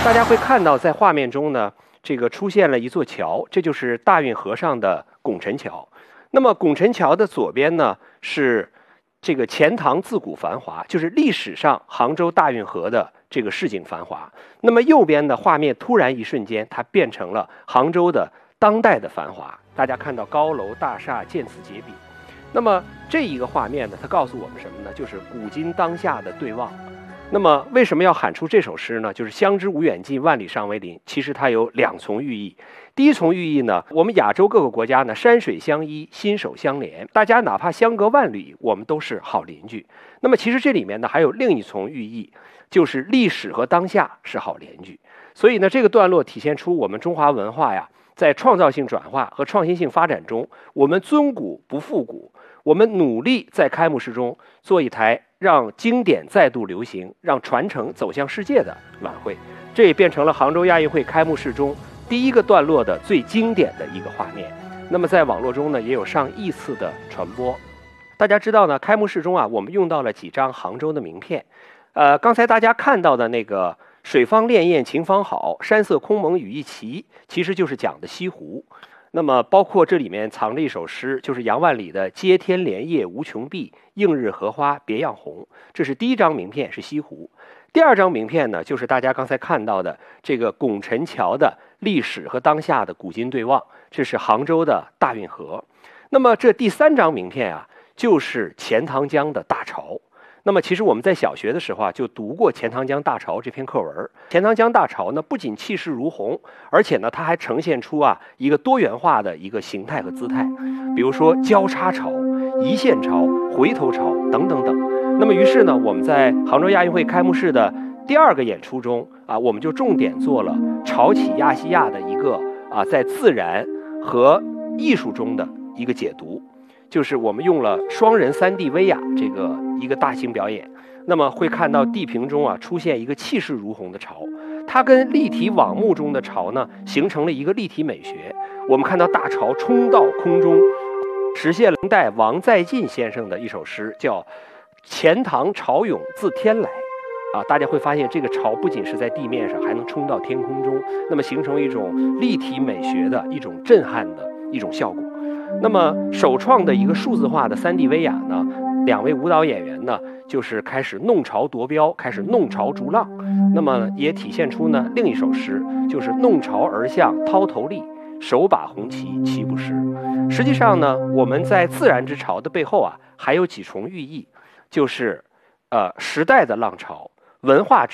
大家会看到，在画面中呢，这个出现了一座桥，这就是大运河上的拱辰桥。那么拱辰桥的左边呢是这个钱塘自古繁华，就是历史上杭州大运河的这个市井繁华。那么右边的画面突然一瞬间，它变成了杭州的当代的繁华。大家看到高楼大厦渐次结比。那么这一个画面呢，它告诉我们什么呢？就是古今当下的对望。那么为什么要喊出这首诗呢？就是相知无远近，万里尚为邻。其实它有两重寓意。第一重寓意呢，我们亚洲各个国家呢，山水相依，心手相连，大家哪怕相隔万里，我们都是好邻居。那么其实这里面呢，还有另一重寓意，就是历史和当下是好邻居。所以呢，这个段落体现出我们中华文化呀，在创造性转化和创新性发展中，我们尊古不复古，我们努力在开幕式中做一台让经典再度流行，让传承走向世界的晚会。这也变成了杭州亚运会开幕式中第一个段落的最经典的一个画面。那么在网络中呢，也有上亿次的传播。大家知道呢，开幕式中啊，我们用到了几张杭州的名片。刚才大家看到的那个水方潋滟晴方好，山色空蒙雨亦奇，其实就是讲的西湖。那么包括这里面藏着一首诗，就是杨万里的接天莲叶无穷碧，映日荷花别样红。这是第一张名片，是西湖。第二张名片呢，就是大家刚才看到的这个拱辰桥的历史和当下的古今对望，这是杭州的大运河。那么这第三张名片啊，就是钱塘江的大潮。那么其实我们在小学的时候啊，就读过钱塘江大潮这篇课文。钱塘江大潮呢，不仅气势如虹，而且呢，它还呈现出啊一个多元化的一个形态和姿态，比如说交叉潮、一线潮、回头潮等等等。那么于是呢，我们在杭州亚运会开幕式的第二个演出中啊，我们就重点做了潮起亚细亚的一个在自然和艺术中的一个解读。就是我们用了双人3D 威亚这个一个大型表演，那么会看到地平中啊出现一个气势如虹的潮，它跟立体网幕中的潮呢形成了一个立体美学。我们看到大潮冲到空中，实现了明代王在晋先生的一首诗，叫“钱塘潮涌自天来”。大家会发现这个潮不仅是在地面上，还能冲到天空中，那么形成一种立体美学的一种震撼的一种效果。那么首创的一个数字化的3D 威亚呢，两位舞蹈演员呢就是开始弄潮夺标，开始弄潮逐浪。那么也体现出呢另一首诗，就是弄潮而向涛头立，手把红旗旗不湿。实际上呢，我们在自然之潮的背后啊，还有几重寓意，就是时代的浪潮、文化之